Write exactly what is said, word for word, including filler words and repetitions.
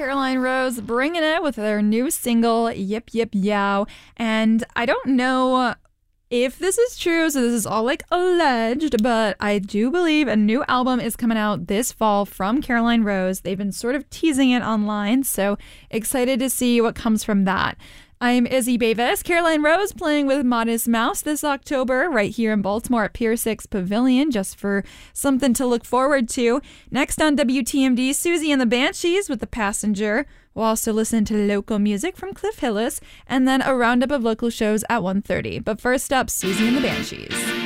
Caroline Rose bringing it with their new single, Yip Yip Yow. And I don't know if this is true, so this is all like alleged, but I do believe a new album is coming out this fall from Caroline Rose. They've been sort of teasing it online, so excited to see what comes from that. I'm Izzy Bavis. Caroline Rose playing with Modest Mouse this October right here in Baltimore at Pier six Pavilion, just for something to look forward to. Next on W T M D, Susie and the Banshees with The Passenger. We'll also listen to local music from Cliff Hillis, and then a roundup of local shows at one thirty. But first up, Susie and the Banshees.